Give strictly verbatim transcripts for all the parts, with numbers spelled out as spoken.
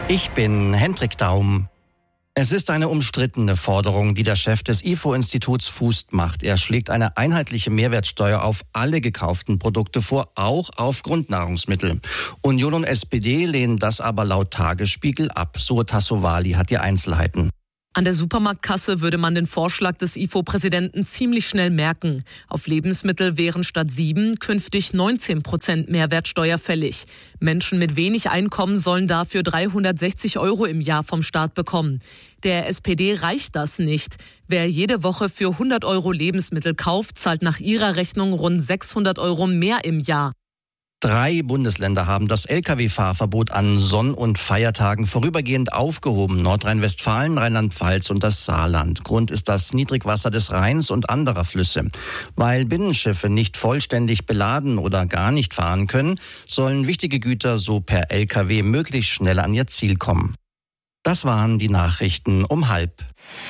Ich bin Hendrik Daum. Es ist eine umstrittene Forderung, die der Chef des I F O-Instituts Fußt macht. Er schlägt eine einheitliche Mehrwertsteuer auf alle gekauften Produkte vor, auch auf Grundnahrungsmittel. Union und S P D lehnen das aber laut Tagesspiegel ab. Zoe Tassovali hat die Einzelheiten. An der Supermarktkasse würde man den Vorschlag des I F O-Präsidenten ziemlich schnell merken. Auf Lebensmittel wären statt sieben künftig neunzehn Prozent Mehrwertsteuer fällig. Menschen mit wenig Einkommen sollen dafür dreihundertsechzig Euro im Jahr vom Staat bekommen. Der S P D reicht das nicht. Wer jede Woche für hundert Euro Lebensmittel kauft, zahlt nach ihrer Rechnung rund sechshundert Euro mehr im Jahr. Drei Bundesländer haben das L K W-Fahrverbot an Sonn- und Feiertagen vorübergehend aufgehoben. Nordrhein-Westfalen, Rheinland-Pfalz und das Saarland. Grund ist das Niedrigwasser des Rheins und anderer Flüsse. Weil Binnenschiffe nicht vollständig beladen oder gar nicht fahren können, sollen wichtige Güter so per L K W möglichst schnell an ihr Ziel kommen. Das waren die Nachrichten um halb.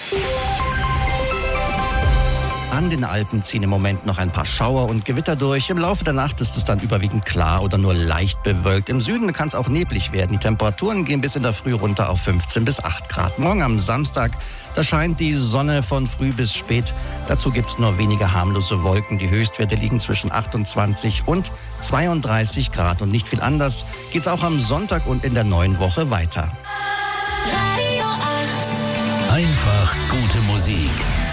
An den Alpen ziehen im Moment noch ein paar Schauer und Gewitter durch. Im Laufe der Nacht ist es dann überwiegend klar oder nur leicht bewölkt. Im Süden kann es auch neblig werden. Die Temperaturen gehen bis in der Früh runter auf fünfzehn bis acht Grad. Morgen am Samstag, da scheint die Sonne von früh bis spät. Dazu gibt es nur wenige harmlose Wolken. Die Höchstwerte liegen zwischen achtundzwanzig und zweiunddreißig Grad. Und nicht viel anders geht es auch am Sonntag und in der neuen Woche weiter. Einfach gute Musik.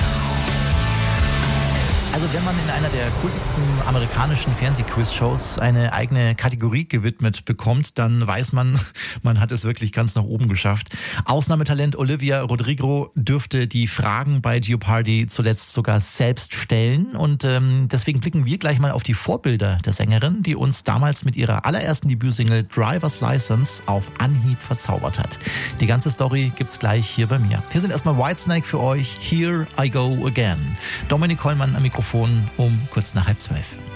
Also wenn man in einer der kultigsten amerikanischen Fernsehquiz-Shows eine eigene Kategorie gewidmet bekommt, dann weiß man, man hat es wirklich ganz nach oben geschafft. Ausnahmetalent Olivia Rodrigo dürfte die Fragen bei Jeopardy zuletzt sogar selbst stellen. Und ähm, deswegen blicken wir gleich mal auf die Vorbilder der Sängerin, die uns damals mit ihrer allerersten Debütsingle Driver's License auf Anhieb verzaubert hat. Die ganze Story gibt's gleich hier bei mir. Hier sind erstmal Whitesnake für euch. Here I Go Again. Dominik Kollmann am Mikrofon um kurz nach halb zwölf.